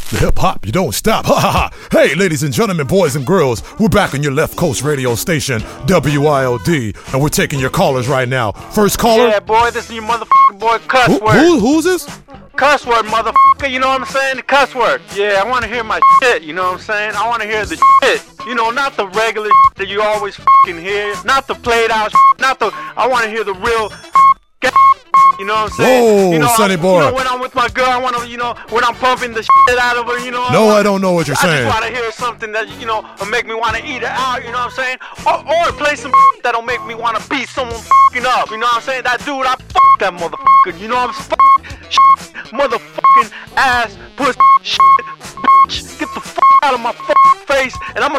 The hip hop, you don't stop. Ha ha ha. Hey, ladies and gentlemen, boys and girls, we're back on your left coast radio station, WILD, and we're taking your callers right now. First caller. Yeah, boy, this is your motherfucking boy cuss word. Who's this? Cuss word, motherfucker, you know what I'm saying? The cuss word. Yeah, I want to hear my shit, you know what I'm saying? I want to hear the shit. You know, not the regular shit that you always fucking hear. Not the played out shit. I want to hear the real you know what I'm saying? Whoa, you know, Sonny boy. You know, when I'm with my girl, I want to, you know, when I'm pumping the shit out of her, you know. No, I don't know what you're saying. I just want to hear something that, you know, will make me want to eat her out, you know what I'm saying? Or play some that'll make me want to beat someone fucking up, you know what I'm saying? That dude, I fuck that motherfucker, you know what I'm saying? Motherfucking ass, pussy, shit, bitch. Get the fuck out of my fucking face, and I'm gonna